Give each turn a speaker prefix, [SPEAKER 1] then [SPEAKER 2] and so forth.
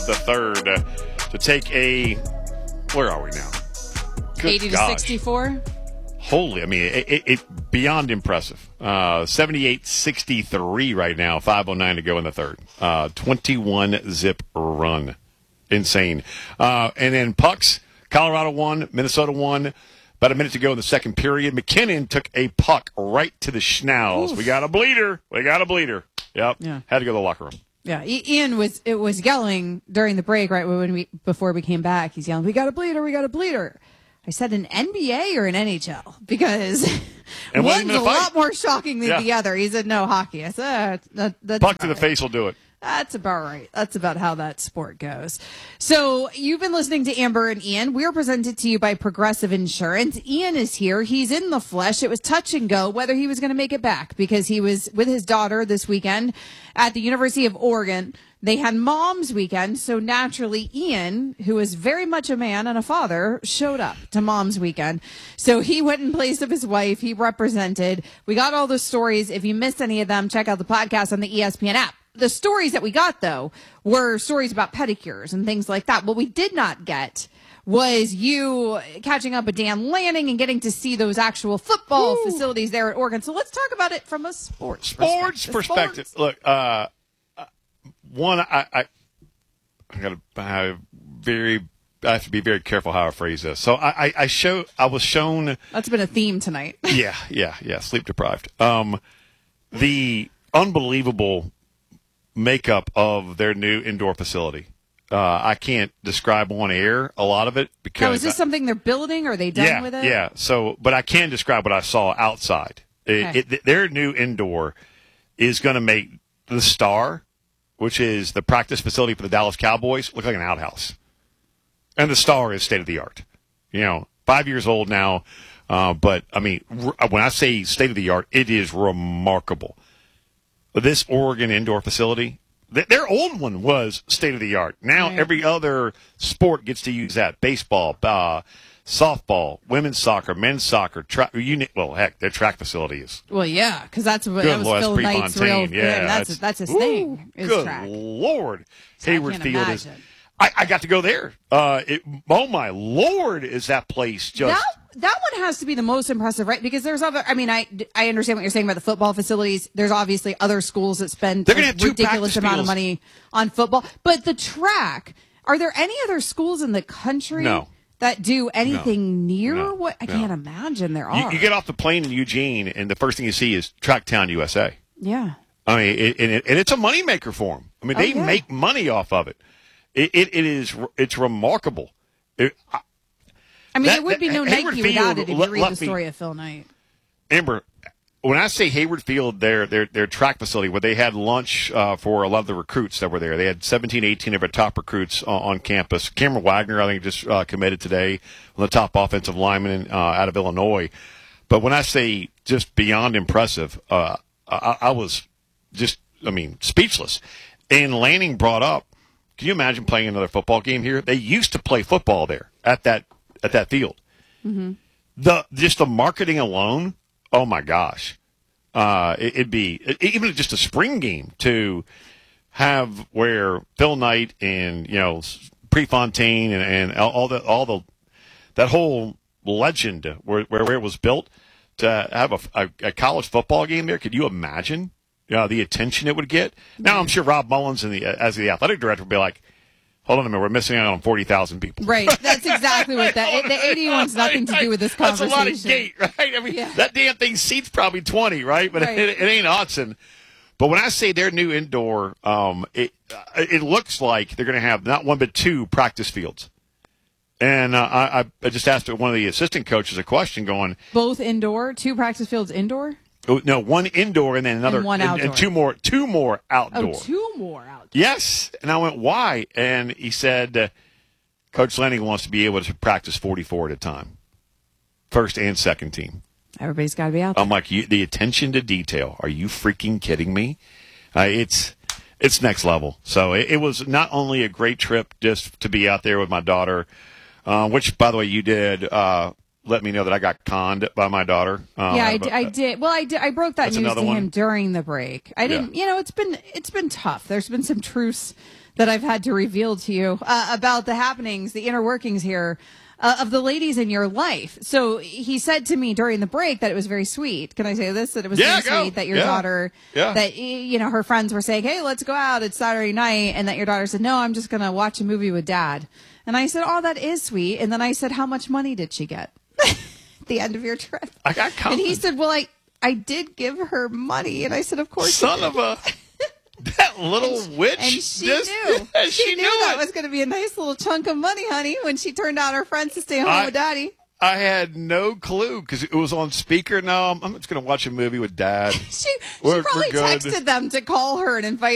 [SPEAKER 1] the third to take a, where are we now? Good
[SPEAKER 2] 80 to
[SPEAKER 1] gosh.
[SPEAKER 2] 64.
[SPEAKER 1] Holy, I mean, it beyond impressive. 78-63 right now, 5:09 to go in the third. 21-zip run. Insane. And then pucks, Colorado won, Minnesota won. About a minute to go in the second period. McKinnon took a puck right to the schnauz. We got a bleeder. Yep.
[SPEAKER 2] Yeah.
[SPEAKER 1] Had to go to the locker room.
[SPEAKER 2] Yeah, Ian was yelling during the break, right, before we came back. He's yelling, we got a bleeder. I said an NBA or an NHL because
[SPEAKER 1] And
[SPEAKER 2] one's a
[SPEAKER 1] fight.
[SPEAKER 2] lot more shocking than
[SPEAKER 1] Yeah.
[SPEAKER 2] the other. He said no hockey. I said that's
[SPEAKER 1] Puck to the
[SPEAKER 2] right.
[SPEAKER 1] face will do it.
[SPEAKER 2] That's about right. That's about how that sport goes. So you've been listening to Amber and Ian. We're presented to you by Progressive Insurance. Ian is here. He's in the flesh. It was touch and go whether he was going to make it back because he was with his daughter this weekend at the University of Oregon. They had Mom's Weekend, so naturally Ian, who is very much a man and a father, showed up to Mom's Weekend. So he went in place of his wife. He represented. We got all the stories. If you missed any of them, check out the podcast on the ESPN app. The stories that we got, though, were stories about pedicures and things like that. What we did not get was you catching up with Dan Lanning and getting to see those actual football facilities there at Oregon. So let's talk about it from a sports
[SPEAKER 1] perspective. Look, one, I have to be very careful how I phrase this. So I was shown.
[SPEAKER 2] That's been a theme tonight.
[SPEAKER 1] Yeah. Sleep deprived. The unbelievable makeup of their new indoor facility. I can't describe on air a lot of it because.
[SPEAKER 2] Now, is this something they're building? Or are they done with it?
[SPEAKER 1] Yeah. So, but I can describe what I saw outside.
[SPEAKER 2] Okay.
[SPEAKER 1] Their new indoor is going to make the Star, which is the practice facility for the Dallas Cowboys, look like an outhouse. And the Star is state of the art. 5 years old now. But I mean, when I say state of the art, it is remarkable. This Oregon indoor facility, their old one was state of the art. Now every other sport gets to use that. Baseball, softball, women's soccer, men's soccer, their track facility is.
[SPEAKER 2] Well, yeah, because that was
[SPEAKER 1] Lord,
[SPEAKER 2] Phil Knight's real.
[SPEAKER 1] Yeah,
[SPEAKER 2] that's his thing. Is
[SPEAKER 1] good
[SPEAKER 2] track.
[SPEAKER 1] Lord,
[SPEAKER 2] So
[SPEAKER 1] Hayward
[SPEAKER 2] I can't
[SPEAKER 1] Field is.
[SPEAKER 2] imagine.
[SPEAKER 1] I got to go there. Oh my Lord, is that place just?
[SPEAKER 2] That one has to be the most impressive, right? Because there's other. I mean, I understand what you're saying about the football facilities. There's obviously other schools that spend
[SPEAKER 1] They're gonna
[SPEAKER 2] a
[SPEAKER 1] have two
[SPEAKER 2] ridiculous
[SPEAKER 1] practice
[SPEAKER 2] amount of
[SPEAKER 1] fields.
[SPEAKER 2] money on football, but the track. Are there any other schools in the country
[SPEAKER 1] No.
[SPEAKER 2] that do anything near
[SPEAKER 1] No.
[SPEAKER 2] what? I
[SPEAKER 1] No.
[SPEAKER 2] can't imagine there are.
[SPEAKER 1] You get off the plane in Eugene, and the first thing you see is Tracktown USA.
[SPEAKER 2] Yeah.
[SPEAKER 1] I mean, and it's a moneymaker for them. I mean, they
[SPEAKER 2] yeah.
[SPEAKER 1] make money off of it. It's remarkable.
[SPEAKER 2] I mean, there would be no
[SPEAKER 1] Hayward
[SPEAKER 2] Nike without
[SPEAKER 1] Field
[SPEAKER 2] it if you read the
[SPEAKER 1] left me-
[SPEAKER 2] story of Phil Knight.
[SPEAKER 1] Amber, when I say Hayward Field, their track facility where they had lunch for a lot of the recruits that were there, they had 17, 18 of their top recruits on campus. Cameron Wagner, I think, just committed today, one of the top offensive linemen out of Illinois. But when I say just beyond impressive, I was just, speechless. And Lanning brought up, can you imagine playing another football game here? They used to play football there at that field. Mm-hmm. Just the marketing alone, oh my gosh, it'd be even just a spring game to have where Phil Knight and Prefontaine and all that whole legend where it was built to have a college football game there. Could you imagine the attention it would get? Now I'm sure Rob Mullins as the athletic director would be like, hold on a minute, we're missing out on 40,000 people.
[SPEAKER 2] Right, that's exactly what the 80 wants nothing to do with this conversation.
[SPEAKER 1] That's a lot of gate, right? I mean, that damn thing seats probably 20, right? But
[SPEAKER 2] right.
[SPEAKER 1] It ain't Autzen. But when I say their new indoor, it looks like they're going to have not one but two practice fields. And I just asked one of the assistant coaches a question going,
[SPEAKER 2] both indoor, two practice fields indoor?
[SPEAKER 1] No, one indoor and then another,
[SPEAKER 2] and one outdoor.
[SPEAKER 1] and two more outdoor.
[SPEAKER 2] Oh, two more outdoor.
[SPEAKER 1] Yes. And I went, why? And he said, Coach Lanning wants to be able to practice 44 at a time, first and second team.
[SPEAKER 2] Everybody's got to be out there.
[SPEAKER 1] I'm like, the attention to detail. Are you freaking kidding me? It's next level. So it was not only a great trip just to be out there with my daughter, which, by the way, you did let me know that I got conned by my daughter.
[SPEAKER 2] I did. Well, I broke that news to him
[SPEAKER 1] one.
[SPEAKER 2] during the break. I didn't. It's been tough. There's been some truths that I've had to reveal to you about the happenings, the inner workings here of the ladies in your life. So he said to me during the break that it was very sweet. Can I say this? That it was very sweet that your daughter, that, you know, her friends were saying, hey, let's go out. It's Saturday night. And that your daughter said, no, I'm just going to watch a movie with Dad. And I said, oh, that is sweet. And then I said, how much money did she get at the end of your trip?
[SPEAKER 1] I got
[SPEAKER 2] And he said, well, I did give her money. And I said, of course.
[SPEAKER 1] Son of a... That little witch.
[SPEAKER 2] And she knew. She knew that was going to be a nice little chunk of money, honey, when she turned out her friends to stay home with Daddy.
[SPEAKER 1] I had no clue because it was on speaker. No, I'm just going to watch a movie with Dad.
[SPEAKER 2] She probably texted them to call her and invite